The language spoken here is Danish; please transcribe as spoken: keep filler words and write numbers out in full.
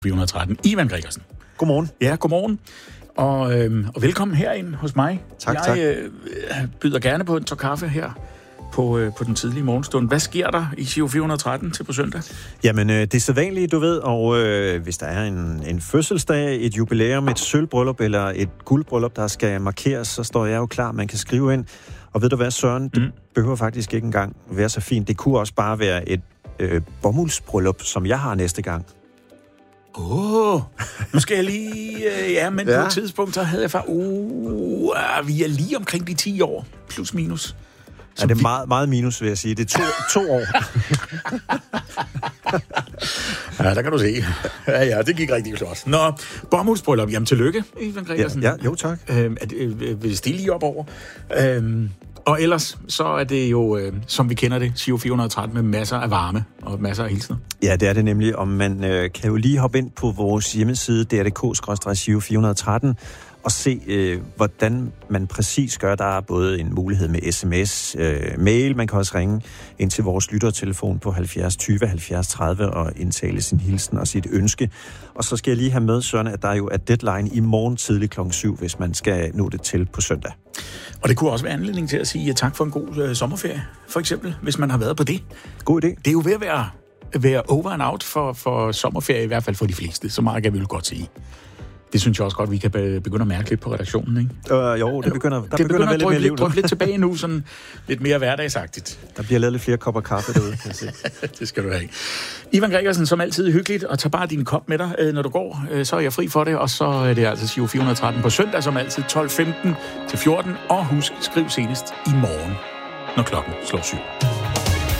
fire hundrede og tretten. Ivan Gregersen. Godmorgen. Ja, godmorgen. Og, øh, og velkommen herind hos mig. Tak, jeg, tak. Jeg øh, byder gerne på en tår kaffe her på, øh, på den tidlige morgenstund. Hvad sker der i Giro fire hundrede og tretten til på søndag? Jamen, øh, det er sædvanlige, du ved, og øh, hvis der er en, en fødselsdag, et jubilæum, et sølvbryllup eller et guldbryllup, der skal markeres, så står jeg jo klar, man kan skrive ind. Og ved du hvad, Søren, det mm. behøver faktisk ikke engang være så fint. Det kunne også bare være et øh, bomuldsbryllup, som jeg har næste gang. Åh, oh, nu skal jeg lige... Øh, ja, men ja. På et tidspunkt, så havde jeg faktisk... Uh, vi er lige omkring de ti år, plus minus. Ja, det er vi... meget, meget minus, vil jeg sige. Det er to, to år. Ja, der kan du se. Ja, ja, det gik rigtig flot. Nå, bomuldsbryllup. Jamen, tillykke, Ivan Gregersen. Ja, ja, jo tak. Øh, er det, øh, vil det stille lige op over? Øh, og ellers, så er det jo, øh, som vi kender det, Giro fire hundrede og tretten med masser af varme og masser af hilsner. Ja, det er det nemlig, og man øh, kan jo lige hoppe ind på vores hjemmeside, d r punktum d k skråstreg giro fire hundrede og tretten, og se, øh, hvordan man præcis gør. Der er både en mulighed med sms, øh, mail, man kan også ringe ind til vores lyttertelefon på halvfjerds tyve halvfjerds tredive og indtale sin hilsen og sit ønske. Og så skal jeg lige have med, Søren, at der jo er deadline i morgen tidlig klokken syv, hvis man skal nå det til på søndag. Og det kunne også være anledning til at sige tak for en god øh, sommerferie, for eksempel, hvis man har været på det. God idé. Det er jo ved at være, være over and out for, for sommerferie, i hvert fald for de fleste. Så meget kan vi jo godt sige. Det synes jeg også godt, vi kan begynde at mærke lidt på redaktionen, ikke? Øh, jo, det begynder, der det begynder, begynder at være lidt mere liv lidt, lidt tilbage nu, sådan lidt mere hverdagsagtigt. Der bliver lavet lidt flere kopper kaffe derude, kan jeg se. Det skal du have. Ivan Gregersen, som altid hyggeligt, og tag bare din kop med dig, når du går. Så er jeg fri for det, og så er det altså Giro fire hundrede og tretten på søndag, som altid tolv femten til fjorten. Og husk, skriv senest i morgen, når klokken slår syv.